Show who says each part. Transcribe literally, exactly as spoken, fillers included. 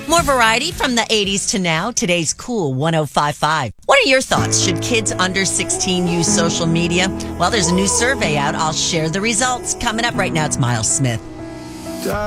Speaker 1: More variety from the eighties to now. Today's Cool one oh five five. What are your thoughts? Should kids under sixteen use social media? Well, there's a new survey out. I'll share the results. Coming up right now, it's Miles Smith.